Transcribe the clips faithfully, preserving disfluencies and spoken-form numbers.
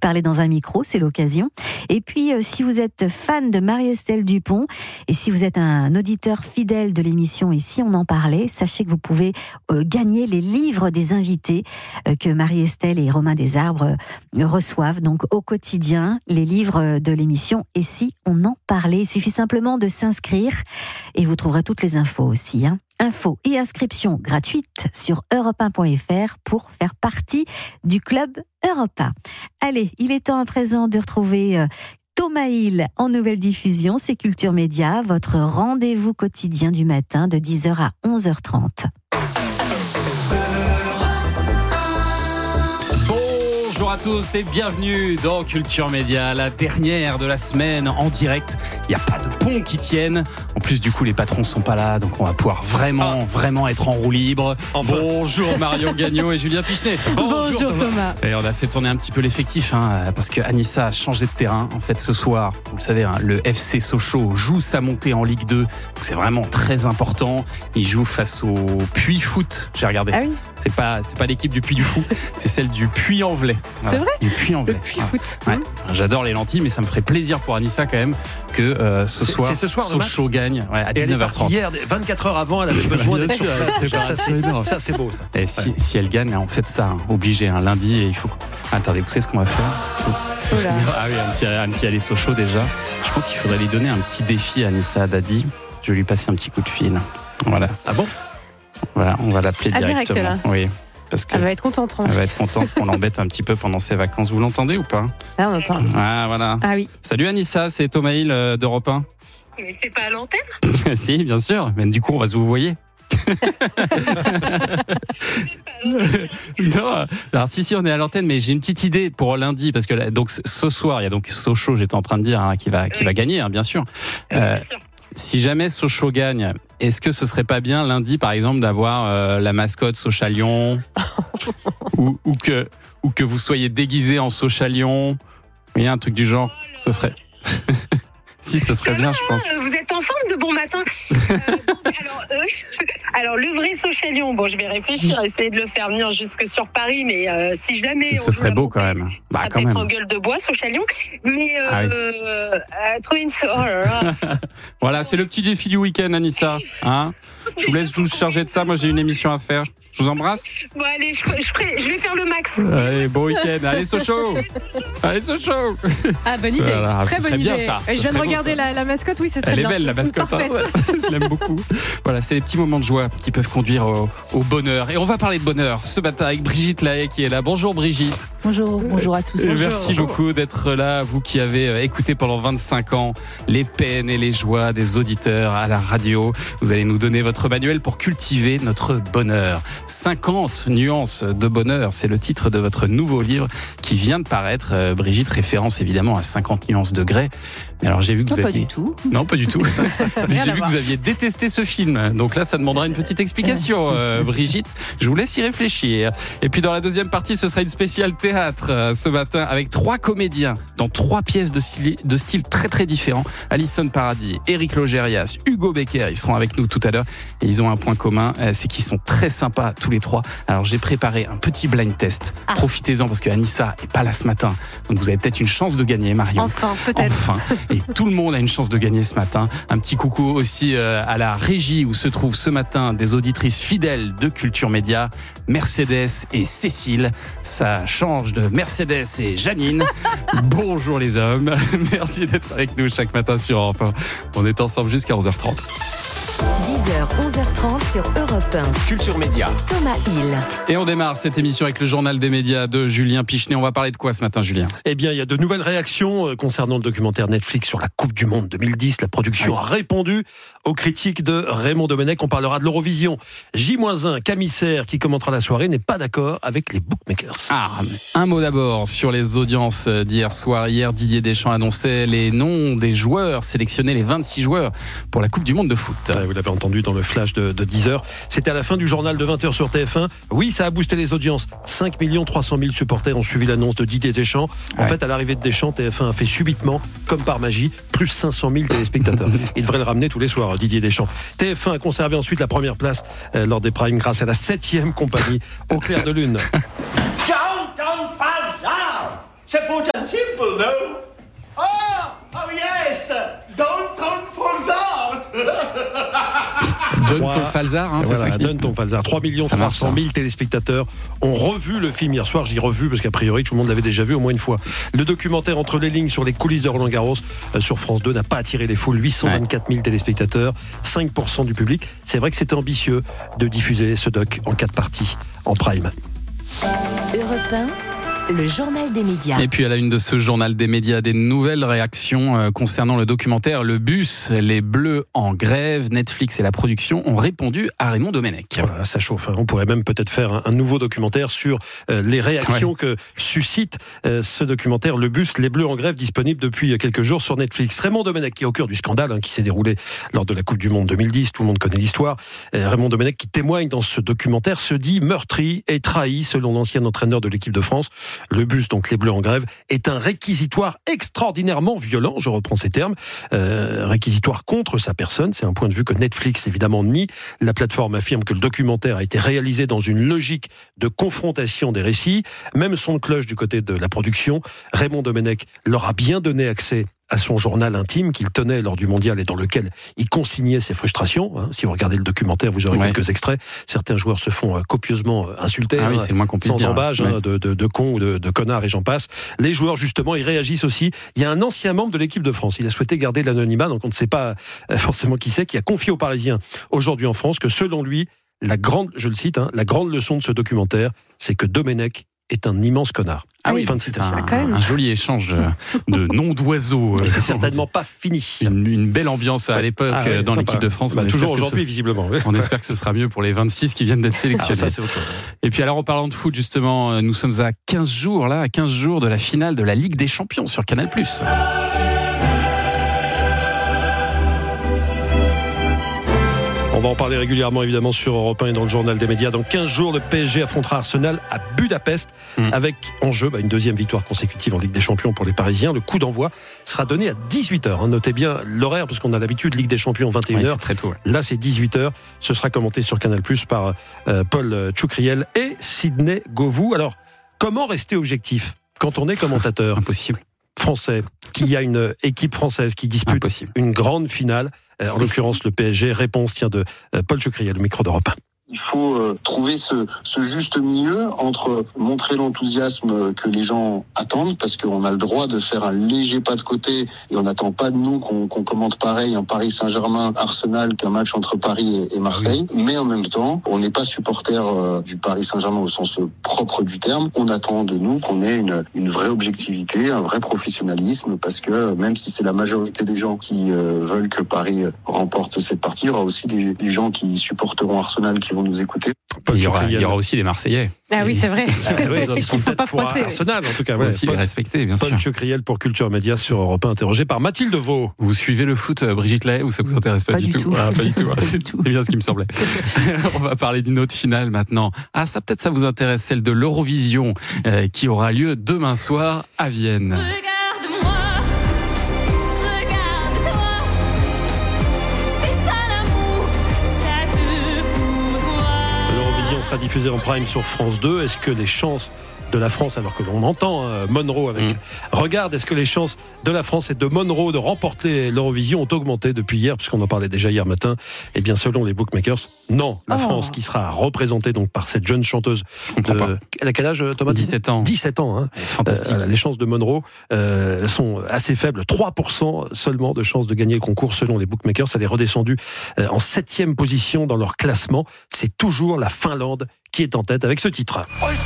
parler dans un micro, c'est l'occasion. Et puis, euh, si vous êtes fan de Marie-Estelle Dupont, et si vous êtes un auditeur fidèle de l'émission et si on en parlait, sachez que vous pouvez euh, gagner les livres des invités euh, que Marie-Estelle et Romain Desarbres euh, reçoivent donc au quotidien, les livres de l'émission et si on en parlait. Il suffit simplement de s'inscrire et vous trouverez toutes les infos aussi. Hein. Infos et inscriptions gratuites sur europe un point f r pour faire partie du club Europe un. Allez, il est temps à présent de retrouver euh, Thomas Hill en nouvelle diffusion, c'est Culture Média, votre rendez-vous quotidien du matin de dix heures à onze heures trente. Bonjour à tous et bienvenue dans Culture Média, la dernière de la semaine en direct. Il n'y a pas de pont qui tienne. En plus, du coup, les patrons sont pas là, donc on va pouvoir vraiment, ah. vraiment être en roue libre. Enfin. Bonjour Marion Gagnon et Julien Pichenet. Bonjour, Bonjour Thomas. Thomas. Et on a fait tourner un petit peu l'effectif, hein, parce que Anissa a changé de terrain. En fait, ce soir, vous le savez, hein, le F C Sochaux joue sa montée en Ligue deux. Donc c'est vraiment très important. Il joue face au Puy Foot. J'ai regardé. Ah oui. C'est pas, c'est pas l'équipe du Puy du Fou, c'est celle du Puy-en-Velay. Voilà. C'est vrai ? Du Puy-en-Velay. Le Puy-Foot. Ouais. Ouais. J'adore les lentilles, mais ça me ferait plaisir pour Anissa quand même que euh, ce, soir, c'est ce soir Sochaux gagne ouais, à dix-neuf heures trente. Hier, vingt-quatre heures avant, elle avait besoin d'être sur ça, c'est, ça, c'est beau ça. Et si, ouais. si elle gagne, on fait ça, hein, obligé, un lundi, et il faut. Attendez, vous savez ce qu'on va faire ? Oula. Ah oui, un petit, un petit aller Sochaux déjà. Je pense qu'il faudrait lui donner un petit défi à Anissa Dadi. Je vais lui passer un petit coup de fil. Voilà. Ah bon ? Voilà, on va l'appeler à directement. Direct, oui. Parce que elle va être contente. Elle va être contente qu'on l'embête un petit peu pendant ses vacances. Vous l'entendez ou pas ? Ah, on entend. Ah, voilà. Ah oui. Salut Anissa, c'est Thomas Hill d'Europe un. Mais c'est pas à l'antenne ? Si, bien sûr. Mais du coup, on va se vous voyer. Non, alors si si on est à l'antenne, mais j'ai une petite idée pour lundi parce que donc ce soir il y a donc Sochaux, j'étais en train de dire hein, qui va qui oui. va gagner hein, bien sûr. Euh, bien sûr. Si jamais Sochaux gagne, est-ce que ce serait pas bien lundi par exemple d'avoir euh, la mascotte Sochalion ou, ou que ou que vous soyez déguisé en Sochalion, oui un truc du genre, ce serait. Si, ce serait bien, je pense. Vous êtes en forme de bon matin. Euh, donc, alors, euh, alors, le vrai Sochalion, bon, je vais réfléchir, essayer de le faire venir jusque sur Paris, mais euh, si jamais. Ce serait beau montée, quand même. Bah, ça quand peut même. être en gueule de bois, Sochalion. Mais, euh, ah oui. euh, trouver une. Oh là là. Voilà, c'est le petit défi du week-end, Anissa. Hein je vous laisse vous charger de ça. Moi, j'ai une émission à faire. Je vous embrasse. Bon, allez, je, je, ferai, je vais faire le max. Allez, bon week-end. Allez, Sochaux. Allez, Sochaux. Ah, bonne idée. Voilà, Très bonne idée. Bien, ça. Je viens de regarder la, la mascotte. Oui, c'est très Elle bien. Elle est belle, la mascotte. Hein. Je l'aime beaucoup. Voilà, c'est les petits moments de joie qui peuvent conduire au, au bonheur. Et on va parler de bonheur ce matin avec Brigitte Lahaye qui est là. Bonjour, Brigitte. Bonjour, bonjour à tous. Et bonjour. Merci bonjour. beaucoup d'être là, vous qui avez écouté pendant vingt-cinq ans les peines et les joies des auditeurs à la radio. Vous allez nous donner votre manuel pour cultiver notre bonheur. cinquante nuances de bonheur, c'est le titre de votre nouveau livre qui vient de paraître. Euh, Brigitte, référence évidemment à cinquante nuances de Grey. Mais alors j'ai vu que non, vous pas aviez... du tout. Non, pas du tout. Mais j'ai vu que vous aviez détesté ce film. Donc là, ça demandera une petite explication, euh, Brigitte. Je vous laisse y réfléchir. Et puis dans la deuxième partie, ce sera une spéciale théâtre euh, ce matin avec trois comédiens dans trois pièces de style, de style très très différents. Alison Paradis, Éric Logérias, Hugo Becker, ils seront avec nous tout à l'heure. Et ils ont un point commun, euh, c'est qu'ils sont très sympas tous les trois. Alors j'ai préparé un petit blind test. Ah. Profitez-en parce que Anissa est pas là ce matin. Donc vous avez peut-être une chance de gagner, Marion. Enfin, peut-être. Enfin. Et tout le monde a une chance de gagner ce matin. Un petit coucou aussi euh, à la régie où se trouvent ce matin des auditrices fidèles de Culture Média, Mercedes et Cécile. Ça change de Mercedes et Janine. Bonjour les hommes. Merci d'être avec nous chaque matin sur Europe un. On est ensemble jusqu'à onze heures trente. dix heures, onze heures trente sur Europe un. Culture Média. Thomas Hill. Et on démarre cette émission avec le journal des médias de Julien Pichenet. On va parler de quoi ce matin, Julien ? Eh bien, il y a de nouvelles réactions concernant le documentaire Netflix sur la Coupe du Monde deux mille dix. La production a répondu aux critiques de Raymond Domenech. On parlera de l'Eurovision. J un, Camille Serre, qui commentera la soirée, n'est pas d'accord avec les bookmakers. Ah, un mot d'abord sur les audiences d'hier soir. Hier, Didier Deschamps annonçait les noms des joueurs, sélectionnés les vingt-six joueurs pour la Coupe du Monde de foot. Vous l'avez entendu dans le flash de, de dix heures. C'était à la fin du journal de vingt heures sur T F un. Oui, ça a boosté les audiences. cinq millions trois cent mille supporters ont suivi l'annonce de Didier Deschamps. En ouais. fait, à l'arrivée de Deschamps, T F un a fait subitement, comme par magie, plus cinq cent mille téléspectateurs. Il devrait le ramener tous les soirs, Didier Deschamps. T F un a conservé ensuite la première place euh, lors des primes grâce à la septième compagnie, Au clair de lune. C'est pourtant simple, non? Ah! Oh yes! Don't talk for ça! Donne ton Falzar, hein, c'est voilà, ça qui... Donne ton Falzar. trois millions trois cent mille téléspectateurs ont revu le film hier soir. J'y revu parce qu'a priori tout le monde l'avait déjà vu au moins une fois. Le documentaire Entre les lignes sur les coulisses de Roland Garros euh, sur France deux n'a pas attiré les foules. huit cent vingt-quatre mille téléspectateurs, cinq pour cent du public. C'est vrai que c'était ambitieux de diffuser ce doc en quatre parties en prime. Europe un, le journal des médias. Et puis à la une de ce journal des médias, des nouvelles réactions euh, concernant le documentaire Le Bus, les Bleus en grève. Netflix et la production ont répondu à Raymond Domenech. Voilà, ça chauffe. On pourrait même peut-être faire un, un nouveau documentaire sur euh, les réactions ouais. que suscite euh, ce documentaire Le Bus, les Bleus en grève, disponible depuis quelques jours sur Netflix. Raymond Domenech qui est au cœur du scandale hein, qui s'est déroulé lors de la Coupe du Monde deux mille dix. Tout le monde connaît l'histoire. Euh, Raymond Domenech qui témoigne dans ce documentaire se dit meurtri et trahi selon l'ancien entraîneur de l'équipe de France. Le Bus, donc les Bleus en grève, est un réquisitoire extraordinairement violent, je reprends ces termes, euh, réquisitoire contre sa personne. C'est un point de vue que Netflix évidemment nie. La plateforme affirme que le documentaire a été réalisé dans une logique de confrontation des récits. Même son de cloche du côté de la production. Raymond Domenech leur a bien donné accès à son journal intime qu'il tenait lors du mondial et dans lequel il consignait ses frustrations. Si vous regardez le documentaire, vous aurez ouais. quelques extraits. Certains joueurs se font copieusement insulter, ah oui, c'est le moins qu'on puisse sans dire. embâge, ouais. hein, de, de, de cons ou de, de connards et j'en passe. Les joueurs, justement, ils réagissent aussi. Il y a un ancien membre de l'équipe de France. Il a souhaité garder l'anonymat, donc on ne sait pas forcément qui c'est, qui a confié aux Parisiens aujourd'hui en France que selon lui, la grande, je le cite, hein, la grande leçon de ce documentaire, c'est que Domenech est un immense connard. Ah oui, fin de c'est un, un joli échange de noms d'oiseaux. Et c'est certainement pas fini. Une, une belle ambiance à l'époque ah ouais, dans l'équipe de France. Bah, toujours aujourd'hui, ce, visiblement. Ouais. On espère que ce sera mieux pour les vingt-six qui viennent d'être sélectionnés. Ah, ça, c'est autre chose. Et puis alors, en parlant de foot, justement, nous sommes à quinze jours, là, à quinze jours de la finale de la Ligue des Champions sur Canal plus. On va en parler régulièrement évidemment sur Europe un et dans le journal des médias. Dans quinze jours, le P S G affrontera Arsenal à Budapest mmh. avec en jeu bah, une deuxième victoire consécutive en Ligue des Champions pour les Parisiens. Le coup d'envoi sera donné à dix-huit heures. Hein. Notez bien l'horaire parce qu'on a l'habitude Ligue des Champions vingt et une heures. Ouais, c'est très tôt. Ouais. Là, c'est dix-huit heures. Ce sera commenté sur Canal plus par euh, Paul Tchoukriel et Sidney Govou. Alors, comment rester objectif quand on est commentateur Impossible. Français, qui a une équipe française qui dispute Impossible. une grande finale, euh, en l'occurrence le P S G. Réponse tient de euh, Paul Tchoukriel, le micro d'Europe un. Il faut euh, trouver ce, ce juste milieu entre montrer l'enthousiasme que les gens attendent, parce qu'on a le droit de faire un léger pas de côté et on n'attend pas de nous qu'on, qu'on commente pareil un Paris Saint-Germain-Arsenal qu'un match entre Paris et, et Marseille. Oui. Mais en même temps, on n'est pas supporter euh, du Paris Saint-Germain au sens propre du terme. On attend de nous qu'on ait une, une vraie objectivité, un vrai professionnalisme, parce que même si c'est la majorité des gens qui euh, veulent que Paris remporte cette partie, il y aura aussi des, des gens qui supporteront Arsenal qui vont nous écouter. Il y, aura, il y aura aussi les Marseillais. Ah oui, c'est vrai. Ah, oui, il ne faut pas froisser. Arsenal, en tout cas. Il faut aussi les respecter, bien sûr. Paul Tchoukriel pour Culture Média sur Europe un, interrogé par Mathilde Vaux. Vous suivez le foot, Brigitte Lahaye, ou ça vous intéresse pas, pas du tout, tout. Ah, pas du tout. Ah, c'est, c'est bien ce qui me semblait. On va parler d'une autre finale maintenant. Ah, ça peut-être ça vous intéresse, celle de l'Eurovision euh, qui aura lieu demain soir à Vienne. Sera diffusé en prime sur France deux. Est-ce que les chances de la France, alors que l'on entend hein, Monroe avec mmh. Regarde, est-ce que les chances de la France et de Monroe de remporter l'Eurovision ont augmenté depuis hier, puisqu'on en parlait déjà hier matin? Eh bien, selon les bookmakers, non. La oh. France qui sera représentée donc par cette jeune chanteuse de... Elle a quel âge, Thomas? dix-sept ans. dix-sept ans. Hein. Fantastique. Euh, les chances de Monroe euh, sont assez faibles. trois pour cent seulement de chances de gagner le concours selon les bookmakers. Elle est redescendue euh, en septième position dans leur classement. C'est toujours la Finlande qui est en tête avec ce titre.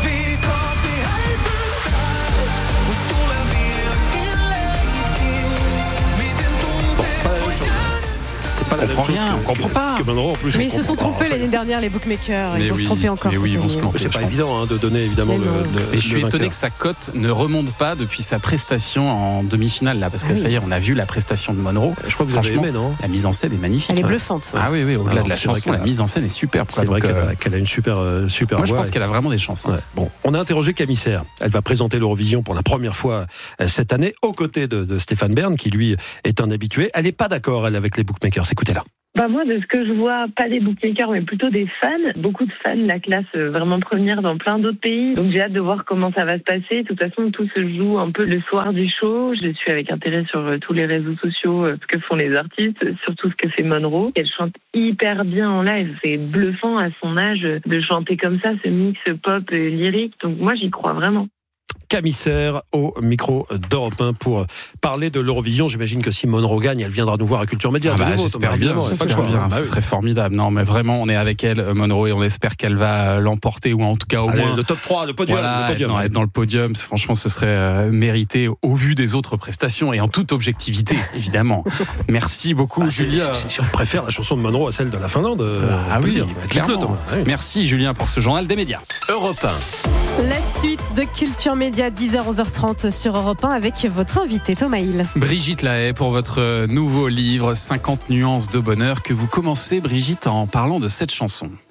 On comprend rien, on comprend pas. Monroe, en plus, mais ils se sont trompés l'année dernière, les bookmakers. Ils mais vont oui, se tromper encore. Mais oui, ils vont se planter. C'est pas évident hein, de donner évidemment mais le, le. Et je suis le étonné que sa cote ne remonte pas depuis sa prestation en demi-finale là, parce que ah oui. ça y est, on a vu la prestation de Monroe. Je crois que vous avez aimé, non? La mise en scène est magnifique. Elle est bluffante. Ah oui, oui. Au-delà Alors, de la chanson, la mise en scène est superbe. C'est vrai qu'elle a, qu'elle a une super, euh, super. Moi, je voix pense et... qu'elle a vraiment des chances. Hein. Ouais. Bon, on a interrogé Camille Serre. Elle va présenter l'Eurovision pour la première fois cette année, aux côtés de, de Stéphane Bern, qui lui est un habitué. Elle n'est pas d'accord elle avec les bookmakers. Écoutez-la. Bah moi, de ce que je vois, pas des bookmakers, mais plutôt des fans. Beaucoup de fans, la classe vraiment première dans plein d'autres pays. Donc j'ai hâte de voir comment ça va se passer. De toute façon, tout se joue un peu le soir du show. Je suis avec intérêt sur tous les réseaux sociaux, ce que font les artistes, surtout ce que fait Monroe. Elle chante hyper bien en live. C'est bluffant à son âge de chanter comme ça, ce mix pop et lyrique. Donc moi, j'y crois vraiment. Camille Serre au micro d'Europe un pour parler de l'Eurovision. J'imagine que si Monroe gagne, elle viendra nous voir à Culture Média. Ah bah, j'espère bien, c'est pas le choix. choix. Bien, ce serait formidable. Non, mais vraiment, on est avec elle, Monroe, et on espère qu'elle va l'emporter, ou en tout cas au Allez, moins le top trois, le podium. Voilà, le podium. Être, dans, être dans le podium, franchement, ce serait euh, mérité au vu des autres prestations et en toute objectivité, évidemment. Merci beaucoup, bah, Julien. Si, si on préfère la chanson de Monroe à celle de la Finlande. Ah, ah oui, dire, clairement. Ah oui. Merci, Julien, pour ce journal des médias. Europe un. La suite de Culture Média, dix heures onze heures trente sur Europe un avec votre invité Thomas Hill. Brigitte Lahaye pour votre nouveau livre cinquante nuances de bonheur que vous commencez, Brigitte, en parlant de cette chanson.